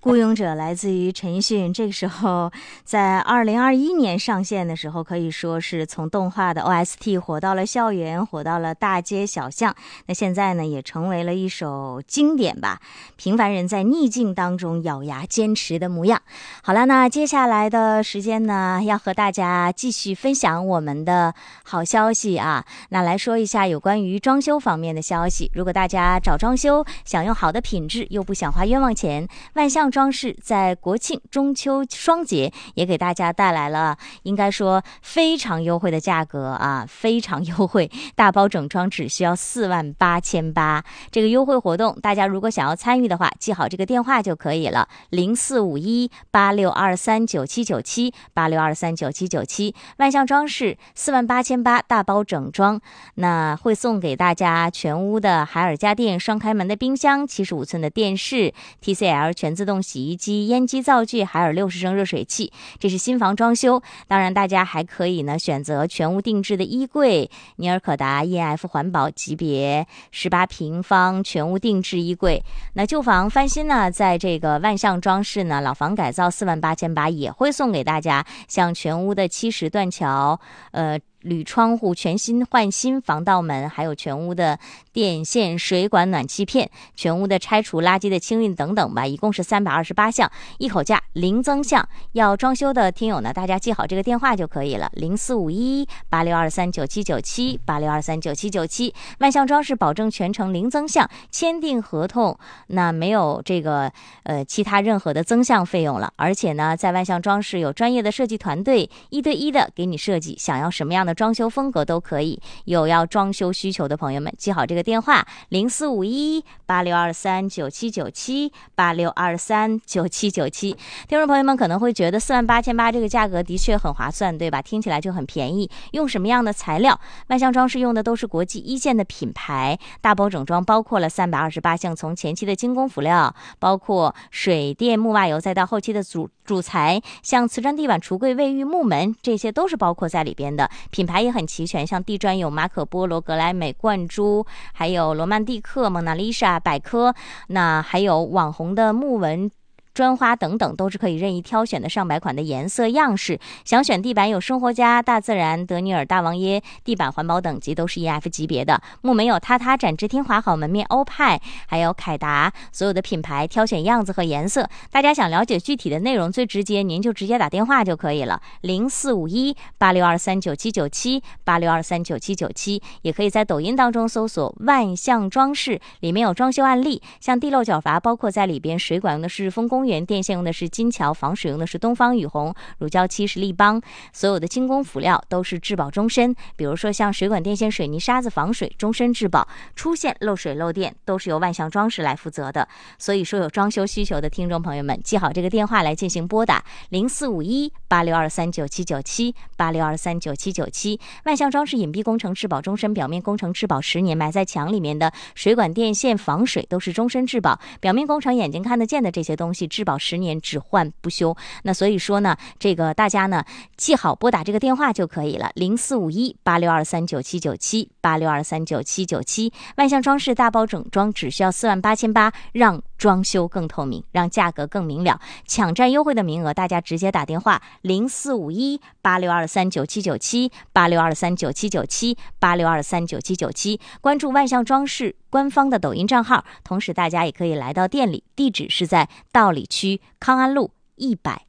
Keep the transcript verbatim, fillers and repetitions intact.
孤勇者来自于陈奕迅，这个时候在二零二一年上线的时候，可以说是从动画的 O S T 火到了校园，火到了大街小巷。那现在呢，也成为了一首经典吧。平凡人在逆境当中咬牙坚持的模样。好了，那接下来的时间呢，要和大家继续分享我们的好消息啊。那来说一下有关于装修方面的消息。如果大家找装修，想用好的品质，又不想花冤枉钱，万象装饰在国庆、中秋双节也给大家带来了应该说非常优惠的价格啊，非常优惠，大包整装只需要四万八千八。这个优惠活动，大家如果想要参与的话，记好这个电话就可以了，零四五一八六二三九七九七八六二三九七九七。万象装饰四万八千八大包整装，那会送给大家全屋的海尔家电双开门的冰箱、七十五寸的电视、T C L 全自动洗衣机、烟机灶具，海尔六十升热水器。这是新房装修，当然大家还可以呢选择全屋定制的衣柜，尼尔可达 E N F 环保级别十八平方全屋定制衣柜。那旧房翻新呢，在这个万象装饰呢，老房改造四万八千八也会送给大家，像全屋的七十断桥，呃。铝窗户全新换新防盗门，还有全屋的电线、水管、暖气片，全屋的拆除垃圾的清运等等吧，一共是三百二十八项，一口价零增项。要装修的听友呢，大家记好这个电话就可以了，零四五一八六二三九七九七八六二三九七九七。万象装饰保证全程零增项，签订合同那没有这个呃其他任何的增项费用了，而且呢，在万象装饰有专业的设计团队，一对一的给你设计，想要什么样的装修风格都可以。有要装修需求的朋友们，记好这个电话，零四五一八六二三九七九七八六二三九七九七。听众朋友们可能会觉得四万八千八这个价格的确很划算，对吧？听起来就很便宜。用什么样的材料？万象装饰用的都是国际一线的品牌，大包整装包括了三百二十八项，从前期的精工辅料，包括水电木瓦油，再到后期的主主材，像瓷砖地板、橱柜、卫浴、木门，这些都是包括在里边的。品牌也很齐全，像地砖有马可波罗、格莱美、冠珠，还有罗曼蒂克、蒙娜丽莎、百科，那还有网红的木纹砖花等等，都是可以任意挑选的上百款的颜色样式。想选地板有生活家、大自然、德尼尔、大王耶，地板环保等级都是 E F 级别的。木门有塌塌、展枝、天华好、门面、欧派，还有凯达，所有的品牌挑选样子和颜色。大家想了解具体的内容，最直接您就直接打电话就可以了，零四五一八六二三九七九七八六二三九七九七。也可以在抖音当中搜索万象装饰，里面有装修案例，像地漏角阀包括在里边，水管用的是丰公园，电线用的是金桥，防水用的是东方雨虹，乳胶漆是立邦，所有的精工辅料都是质保终身。比如说像水管、电线、水泥、沙子防水，终身质保，出现漏水漏电都是由万象装饰来负责的。所以说有装修需求的听众朋友们，记好这个电话来进行拨打，零四五一八六二三九七九七八六二三九七九七。万象装饰隐蔽工程质保终身，表面工程质保十年，埋在墙里面的水管、电线防水都是终身质保，表面工程眼睛看得见的这些东西质保十年，只换不修。那所以说呢，这个大家呢记好拨打这个电话就可以了，零四五一八六二三九七九七八六二三九七九七。万象装饰大包整装只需要四万八千八，让装修更透明，让价格更明了。抢占优惠的名额，大家直接打电话零四五一八六二三九七九七八六二三九七九七八六二三九七九七。关注万象装饰官方的抖音账号，同时大家也可以来到店里，地址是在道里区康安路一百